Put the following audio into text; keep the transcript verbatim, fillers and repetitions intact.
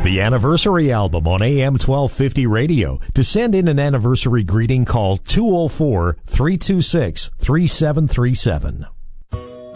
The Anniversary Album on A M twelve fifty radio. To send in an anniversary greeting, call two oh four, three two six, three seven three seven.